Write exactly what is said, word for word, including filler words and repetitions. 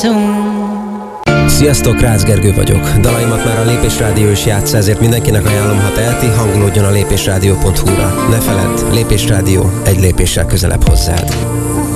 Sziasztok, Rácz Gergő vagyok. Dalaimat már a Lépés Rádió is játssza, ezért mindenkinek ajánlom, ha teheti, hangolódjon a lépésrádió pont hu-ra. Ne feledd, Lépés Rádió, egy lépéssel közelebb hozzád.